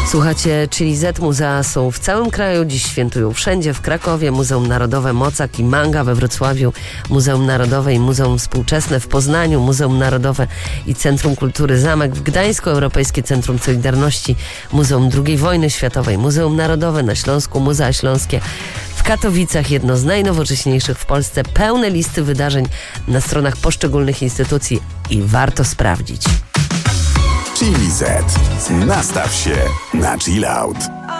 Słuchacie Chili Z. Muzea są w całym kraju, dziś świętują wszędzie. W Krakowie Muzeum Narodowe Mocak i Manga, we Wrocławiu Muzeum Narodowe i Muzeum Współczesne, w Poznaniu Muzeum Narodowe i Centrum Kultury Zamek, w Gdańsku Europejskie Centrum Solidarności, Muzeum II Wojny Światowej, Muzeum Narodowe na Śląsku, Muzea Śląskie, w Katowicach jedno z najnowocześniejszych w Polsce. Pełne listy wydarzeń na stronach poszczególnych instytucji i warto sprawdzić. Chili Z. Nastaw się na chill out.